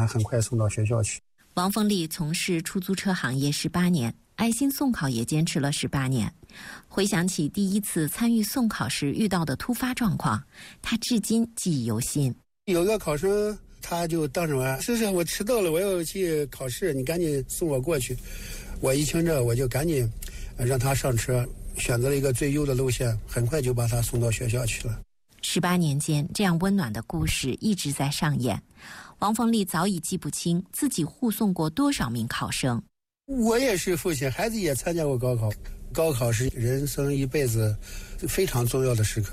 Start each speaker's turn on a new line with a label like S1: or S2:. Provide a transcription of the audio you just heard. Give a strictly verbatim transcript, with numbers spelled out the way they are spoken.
S1: 他很快送到学校去。
S2: 王凤丽从事出租车行业十八年，爱心送考也坚持了十八年。回想起第一次参与送考时遇到的突发状况，他至今记忆犹新。
S1: 有个考生，他就当着我，是是，我迟到了，我要去考试，你赶紧送我过去。我一听这，我就赶紧让他上车，选择了一个最优的路线，很快就把他送到学校去了。
S2: 十八年间，这样温暖的故事一直在上演。王凤丽早已记不清自己护送过多少名考生。
S1: 我也是父亲，孩子也参加过高考，高考是人生一辈子非常重要的时刻。